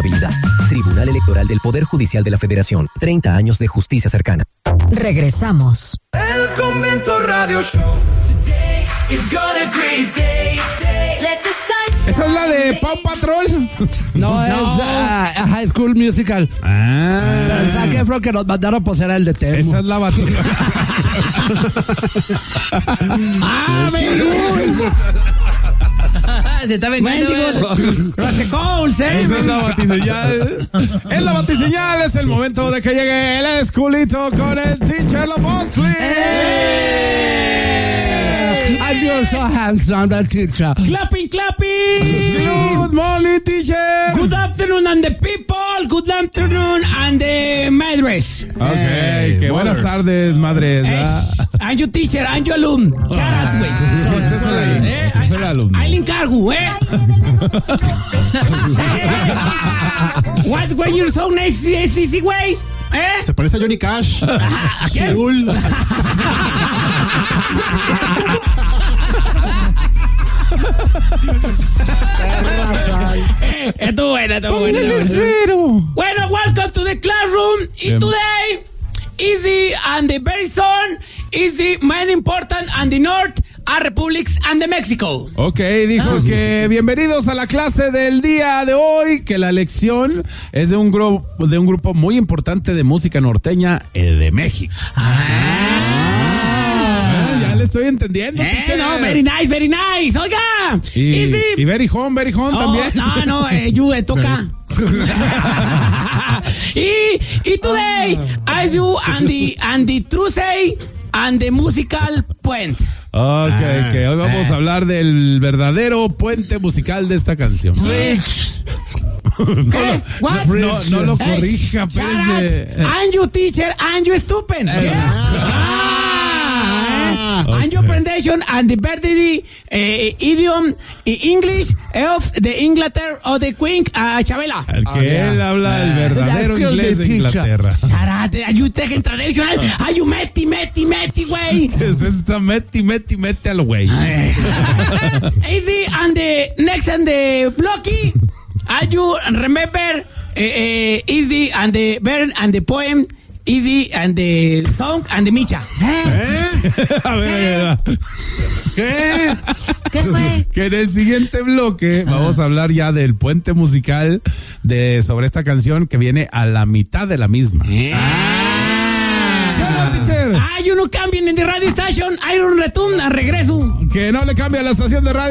responsabilidad. Tribunal Electoral del Poder Judicial de la Federación. 30 años de justicia cercana. Regresamos. El Convento Radio Show. Today is gonna great day. Let the sun. ¿Esa es la de Paw Patrol? No, es High School Musical. Zac Efron que nos mandaron por ser el de Temo. Esa es la batalla. Se está vendiendo Rascacols, Esa es la batiseñal. En la batiseñal es el momento de que llegue el esculito con el teacher Lobosley. And you're so handsome, the teacher. Clapping. Good morning, teacher. Good afternoon, and the people. Good afternoon, and the madres. Ok, que buenas tardes, madres. And you teacher, and you alum. Charat, güey. Usted es el alumno. Ahí le encargo, What, güey, you're so nice, easy, güey. Se parece a Johnny Cash. ¿A quién? Estuvo buena. Bueno, welcome to the classroom. Y today, easy and the very soon, easy, man important and the north are republics and the Mexico. Ok, dijo que bienvenidos a la clase del día de hoy, que la lección es de un grupo muy importante de música norteña de México. Ya le estoy entendiendo, teacher. No, very nice. Oiga. Y very home también. No, toca. y today, as you and the Truce and the musical point. Ok, hoy vamos a hablar del verdadero puente musical de esta canción. No lo corrija, Pérez. And you teacher, and you stupid. And your presentation and the birthday idiom English of the Inglaterra of the Queen Chabela. El que él habla el verdadero inglés de Inglaterra. Charate, you take traditional. You meti, güey. Está meti a lo güey. Easy and the next and the blocky. You remember easy and the burn and the poem. Easy and the song and the micha. A ver. ¿Qué fue? Que en el siguiente bloque vamos a hablar ya del puente musical sobre esta canción que viene a la mitad de la misma. You no cambien en the radio station. I don't return, regreso. Que no le cambie a la estación de radio.